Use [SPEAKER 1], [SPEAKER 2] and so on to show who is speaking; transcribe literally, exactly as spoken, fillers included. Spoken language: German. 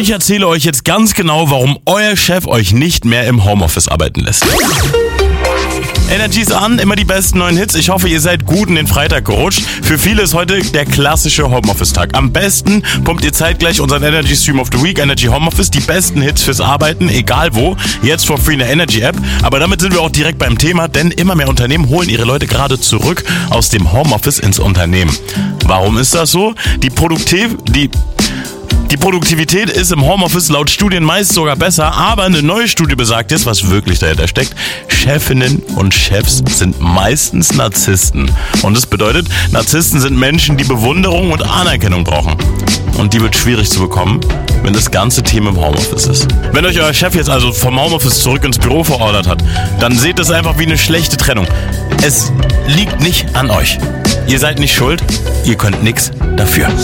[SPEAKER 1] Ich erzähle euch jetzt ganz genau, warum euer Chef euch nicht mehr im Homeoffice arbeiten lässt. Energy ist an, immer die besten neuen Hits. Ich hoffe, ihr seid gut in den Freitag gerutscht. Für viele ist heute der klassische Homeoffice-Tag. Am besten pumpt ihr zeitgleich unseren Energy Stream of the Week, Energy Homeoffice, die besten Hits fürs Arbeiten, egal wo. Jetzt for free in der Energy App. Aber damit sind wir auch direkt beim Thema, denn immer mehr Unternehmen holen ihre Leute gerade zurück aus dem Homeoffice ins Unternehmen. Warum ist das so? Die Produktiv... die... Die Produktivität ist im Homeoffice laut Studien meist sogar besser, aber eine neue Studie besagt jetzt, was wirklich dahinter steckt. Chefinnen und Chefs sind meistens Narzissten. Und das bedeutet, Narzissten sind Menschen, die Bewunderung und Anerkennung brauchen. Und die wird schwierig zu bekommen, wenn das ganze Team im Homeoffice ist. Wenn euch euer Chef jetzt also vom Homeoffice zurück ins Büro verordert hat, dann seht es einfach wie eine schlechte Trennung. Es liegt nicht an euch. Ihr seid nicht schuld, ihr könnt nichts dafür.